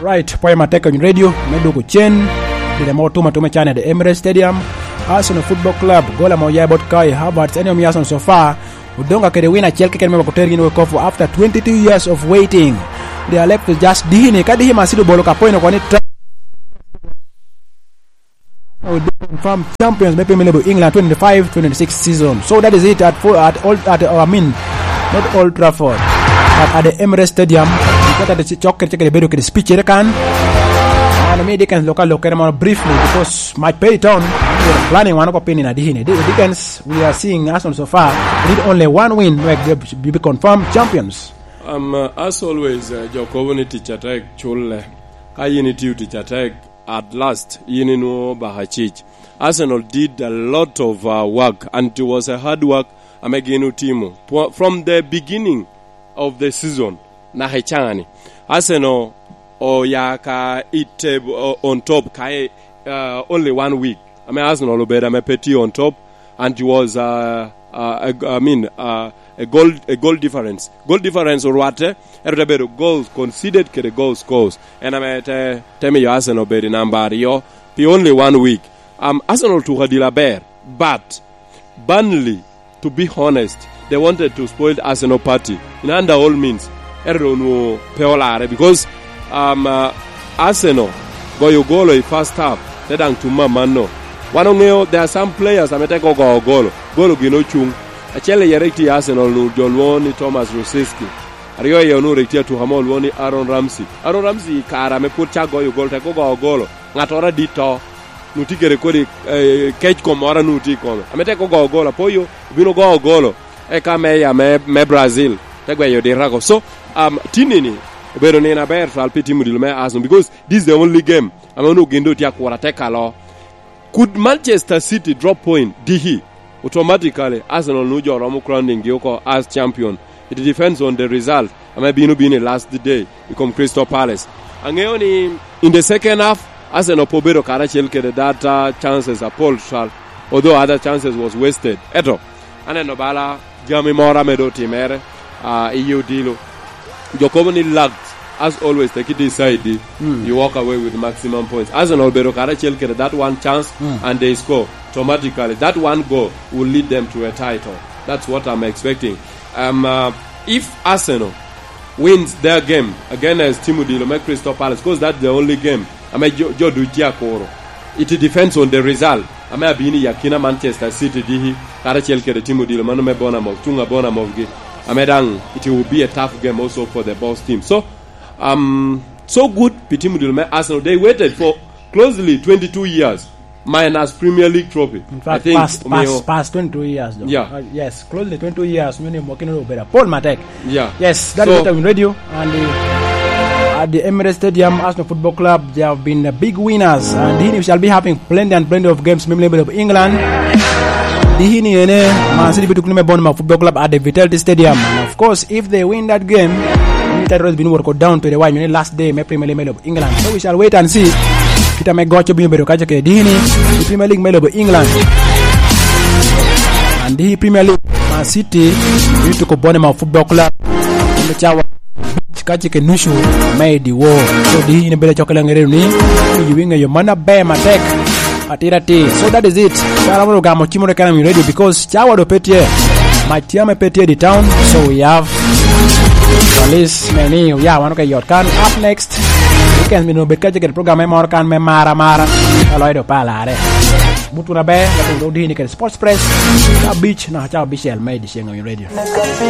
Right, poya mateka on radio, medo ko chen, dile mo tuma chane at the Emirates Stadium. Arsenal Football Club, gola moja bot kai, Havertz, any of Arsenal so far. Udonga kede wina Chelsea can member Kotergin Kofu after 22 years of waiting. They are left to just dihini, kadihi masido bolo kapoino kwa ni from champions maybe England 25-26 season. So that is it at not Old Trafford, but at the Emirates Stadium. We got the chocolate check the bedo the speech can. And maybe they can look more briefly because my Payton planning one opinion at the Dickens. We are seeing Arsenal so far need only one win to be confirmed champions. As always, your community chatek chule kayini to chatek at last yinino bahachich. Arsenal did a lot of work and it was a hard work ameginu timu from the beginning of the season na hechani. Arsenal Oyaka it on top kai only 1 week. I mean Arsenal obeda me petit on top and it was a goal difference. Goal difference or what? Everybody goals conceded ke the goal scores. And I mean tell me Arsenal obeda number yo be only 1 week. Arsenal to hadila bear, but Burnley, to be honest, they wanted to spoil the Arsenal party in under all means. Erdo peolare because Arsenal go you goal in first half. They don't to mano. One there are some players that make go goal gino chung. Achele yerekti Arsenal no John Woni Thomas Rosiski. Ariyo yonu rekti to Hamol Woni Aaron Ramsey. Aaron Ramsey kara me put cha go you goal te go goal. Ngatora dito nuti rekodi catch komora nuti kome. Amete go goal apoyo bino go goal. E kame ya me Brazil. Tegwe yo de rago. So tinini Obero nena bear for alpiti mudilme Arsenal because this is the only game. Amonu gendo tia kwara tekalo. Could Manchester City drop point dihi automatically Arsenal no jo romo crowning yoko as champion. It depends on the result. Maybe no being last day become Crystal Palace. Angeoni in the second half Arsenal pobero kara chelke the data chances are Paul Schall although other chances was wasted. Eto ane nobala Jami Mora medo timere EU dilo Jokoboni lagged as always. Take it inside. You walk away with maximum points. Arsenal bero kara chelke that one chance and they score automatically. That one goal will lead them to a title. That's what I'm expecting. If Arsenal wins their game against Timu Dilome Crystal Palace, because that's the only game. It depends on the result. Bini yakina Manchester City dihi kara chelke Timu Dilome no me bona mov tunga bona movgi. It will be a tough game also for the boss team. So so good Timu Dilome Arsenal. They waited for closely 22 years. Minus Premier League trophy. In fact, I think past 22 years though. Yeah. Yes, closely 22 years. Paul Matek. Yeah. Yes, that is what I'm radio. And at the Emirates Stadium, Arsenal Football Club, they have been big winners. And we shall be having plenty of games, mainly of England. Man City Football Club at the Vitality Stadium. And of course, if they win that game, it has been worked down to the last day, Premier League of England. So we shall wait and see. Kita me gocho bi bedo kaje ke dihini di Premier League melo England and the Premier League Man City itu ko Bournemouth Football Club me chawa kaje ke nushu made the war so dihini bele chokela ngere ni yuwinga yo mana be matek atirati. So that is it. Sala mo gamo chimore kana mi radio because chawa do petie my tiame petie the town. So we have police many wano ke yotkan up next. Can be no better get program more can me mara aloido palare mutuna be la do di ni ke sports press beach na cha official made the radio.